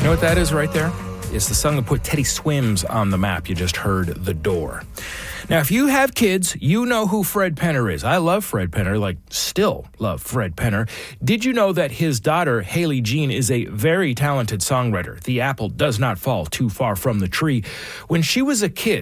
know what that is right there? It's the song that put Teddy Swims on the map. You just heard The Door. Now, if you have kids, you know who Fred Penner is. I love Fred Penner, still love Fred Penner. Did you know that his daughter, Haley Jean, is a very talented songwriter? The apple does not fall too far from the tree. When she was a kid,